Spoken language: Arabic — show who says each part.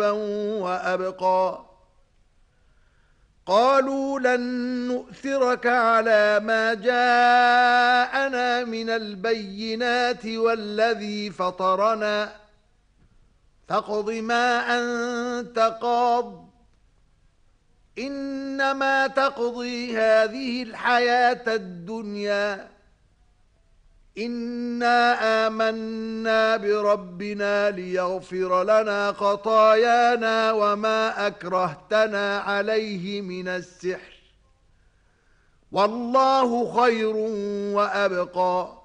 Speaker 1: وأبقى قالوا لن نؤثرك على ما جاءنا من البينات والذي فطرنا فاقض ما أنت قاض إنما تقضي هذه الحياة الدنيا إنا آمنا بربنا ليغفر لنا خطايانا وما أكرهتنا عليه من السحر والله خير وأبقى